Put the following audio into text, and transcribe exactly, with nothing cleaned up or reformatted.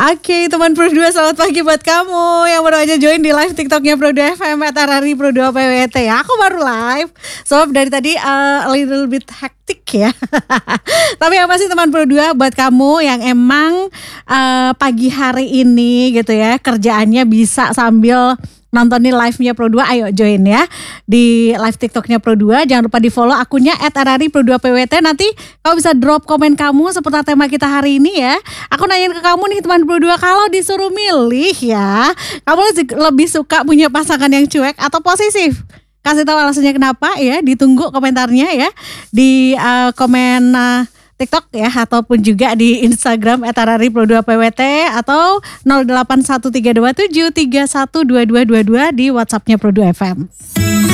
Oke, teman Pro dua, selamat pagi buat kamu yang baru aja join di live TikToknya Pro dua F M at Arari Pro dua P W T ya. Aku baru live, sebab dari tadi uh, a little bit hectic ya. Tapi apa sih teman Pro dua, buat kamu yang emang uh, pagi hari ini gitu ya, kerjaannya bisa sambil nontonin live-nya Pro dua, ayo join ya di live TikToknya Pro dua. Jangan lupa di follow akunnya at Arari Pro dua P W T. Nanti kamu bisa drop komen kamu seputar tema kita hari ini ya. Aku nanyain ke kamu nih teman Pro dua, kalau disuruh milih ya, kamu lebih suka punya pasangan yang cuek atau posesif? Kasih tahu alasannya kenapa ya, ditunggu komentarnya ya di uh, komen uh, TikTok ya, ataupun juga di Instagram at Arari Pro dua P W T atau nol delapan satu tiga dua tujuh tiga satu dua dua dua dua di WhatsAppnya Pro dua F M.